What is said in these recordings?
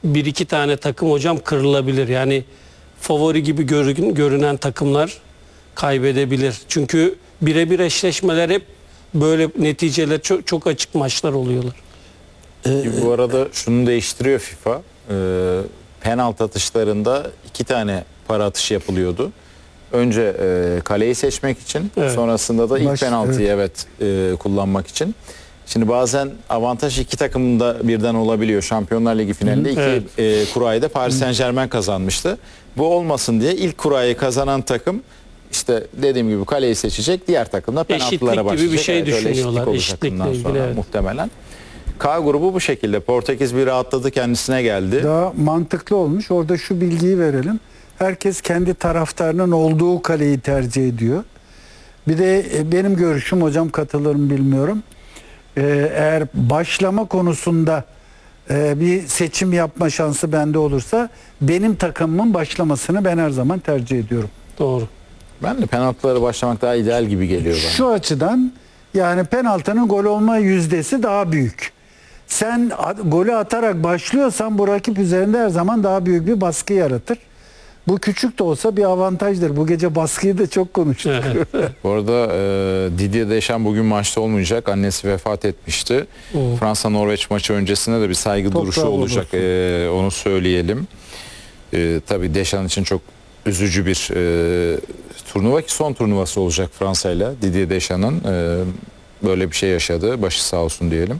bir iki tane takım hocam kırılabilir. Yani favori gibi görünen takımlar kaybedebilir. Çünkü birebir eşleşmeler hep böyle neticeler çok açık maçlar oluyorlar. Bu arada şunu değiştiriyor FIFA. Penaltı atışlarında 2 tane para atışı yapılıyordu. Önce kaleyi seçmek için, Evet. sonrasında da ilk penaltıyı kullanmak için. Şimdi bazen avantaj iki takımda birden olabiliyor. Şampiyonlar Ligi finalinde iki kurayı da Paris Saint-Germain kazanmıştı. Bu olmasın diye ilk kurayı kazanan takım işte dediğim gibi kaleyi seçecek. Diğer takım da penaltılara başlayacak. Eşitlik gibi bir şey Evet, öyle düşünüyorlar. eşitlik olacak bundan Eşitlikle sonra ilgili, muhtemelen. K grubu bu şekilde. Portekiz bir rahatladı, kendisine geldi. Daha mantıklı olmuş. Orada şu bilgiyi verelim. Herkes kendi taraftarının olduğu kaleyi tercih ediyor. Bir de benim görüşüm, hocam katılır mı bilmiyorum. Eğer başlama konusunda bir seçim yapma şansı bende olursa benim takımımın başlamasını ben her zaman tercih ediyorum. Doğru. Ben de penaltılara başlamak daha ideal gibi geliyor bana. Şu açıdan, yani penaltının gol olma yüzdesi daha büyük. Sen golü atarak başlıyorsan bu rakip üzerinde her zaman daha büyük bir baskı yaratır. Bu küçük de olsa bir avantajdır. Bu gece baskıyı da çok konuştuk. Bu arada Didier Deschamps bugün maçta olmayacak. Annesi vefat etmişti. Fransa-Norveç maçı öncesinde de bir saygı duruşu olacak. Onu söyleyelim. Tabii Deschamps için çok üzücü bir turnuva ki son turnuvası olacak Fransa'yla. Didier Deschamps'ın böyle bir şey yaşadı. Başı sağ olsun diyelim.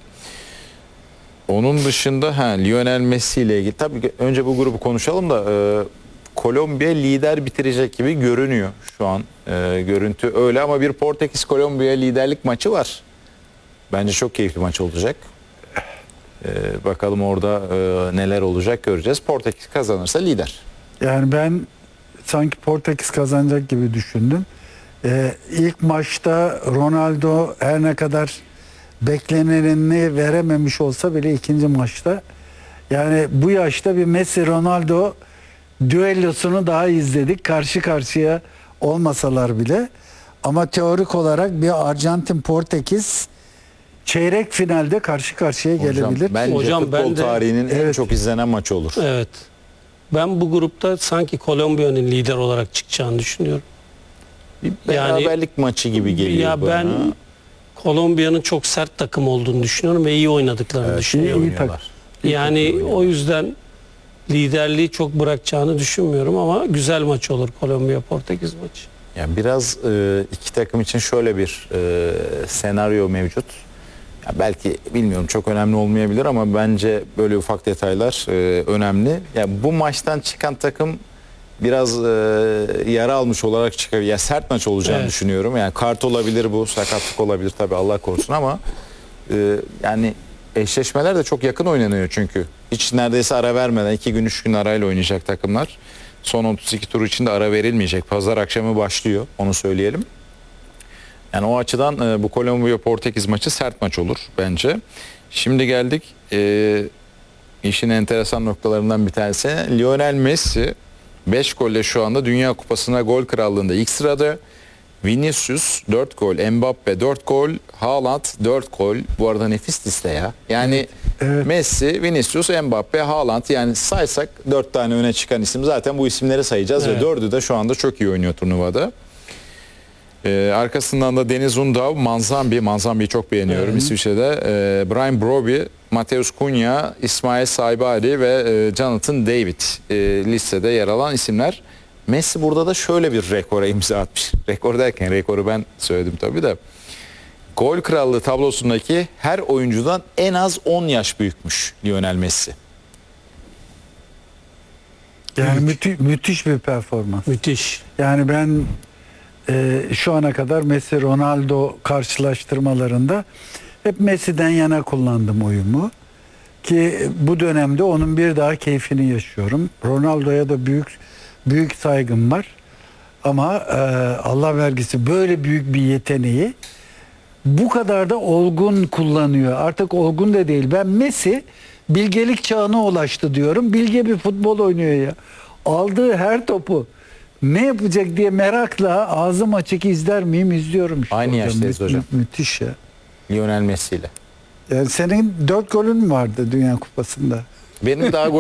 Onun dışında Lionel Messi ile ilgili tabii önce bu grubu konuşalım da Kolombiya lider bitirecek gibi görünüyor şu an. Görüntü öyle ama bir Portekiz-Kolombiya liderlik maçı var. Bence çok keyifli maç olacak. Bakalım orada neler olacak göreceğiz. Portekiz kazanırsa lider. Yani ben sanki Portekiz kazanacak gibi düşündüm. İlk maçta Ronaldo her ne kadar beklenenini verememiş olsa bile ikinci maçta, yani bu yaşta bir Messi-Ronaldo düellosunu daha izledik. Karşı karşıya olmasalar bile. Ama teorik olarak bir Arjantin-Portekiz çeyrek finalde karşı karşıya gelebilir. Bence futbol tarihinin en çok izlenen maçı olur. Evet. Ben bu grupta sanki Kolombiya'nın lider olarak çıkacağını düşünüyorum. Bir beraberlik maçı gibi geliyor ya bana. Ben Kolombiya'nın çok sert takım olduğunu düşünüyorum ve iyi oynadıklarını düşünüyorum. İyi takım. Yani o yüzden liderliği çok bırakacağını düşünmüyorum ama güzel maç olur Kolombiya-Portekiz maçı. Yani biraz iki takım için şöyle bir senaryo mevcut. Ya belki bilmiyorum çok önemli olmayabilir ama bence böyle ufak detaylar önemli. Yani bu maçtan çıkan takım biraz yara almış olarak çıkıyor. Ya sert maç olacağını düşünüyorum. Yani kart olabilir, bu sakatlık olabilir tabii, Allah korusun ama yani eşleşmeler de çok yakın oynanıyor çünkü. Hiç neredeyse ara vermeden 2 gün 3 gün arayla oynayacak takımlar. Son 32 tur için de ara verilmeyecek. Pazar akşamı başlıyor, onu söyleyelim. Yani o açıdan bu Kolombiya-Portekiz maçı sert maç olur bence. Şimdi geldik işin enteresan noktalarından bir tanesi. Lionel Messi 5 golle şu anda Dünya Kupası'na gol krallığında ilk sırada. Vinicius 4 gol, Mbappe 4 gol, Haaland 4 gol. Bu arada nefis liste ya. Yani Messi, Vinicius, Mbappe, Haaland, yani saysak 4 tane öne çıkan isim, zaten bu isimleri sayacağız ve 4'ü de şu anda çok iyi oynuyor turnuvada. Arkasından da Deniz Undav, Manzambi'yi çok beğeniyorum İsviçre'de. Brian Brobbey, Mateus Cunha, İsmail Saibari ve Jonathan David listede yer alan isimler. Messi burada da şöyle bir rekora imza atmış. Rekor derken rekoru ben söyledim tabii de. Gol krallığı tablosundaki her oyuncudan en az 10 yaş büyükmüş Lionel Messi. Yani müthiş bir performans. Müthiş. Yani ben şu ana kadar Messi-Ronaldo karşılaştırmalarında hep Messi'den yana kullandım oyumu. Ki bu dönemde onun bir daha keyfini yaşıyorum. Ronaldo'ya da büyük saygım var. Ama Allah vergisi böyle büyük bir yeteneği bu kadar da olgun kullanıyor. Artık olgun da değil. Ben Messi bilgelik çağına ulaştı diyorum. Bilge bir futbol oynuyor ya. Aldığı her topu ne yapacak diye merakla ağzım açık izler miyim? İzliyorum işte. Aynı yaştayız hocam. Müthiş ya. Lionel Messi ile. Yani senin 4 golün vardı Dünya Kupası'nda. Benim daha